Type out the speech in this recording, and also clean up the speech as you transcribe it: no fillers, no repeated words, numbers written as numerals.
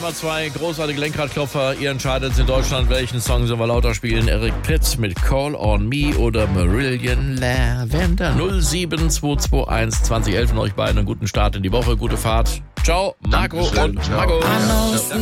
haben wir 2 großartige Lenkradklopfer. Ihr entscheidet in Deutschland, welchen Song sollen wir lauter spielen. Eric Prydz mit Call on Me oder Marillion Lavender. 07221 2011 von euch beiden. Einen guten Start in die Woche, gute Fahrt. Ciao, Marco und Marco.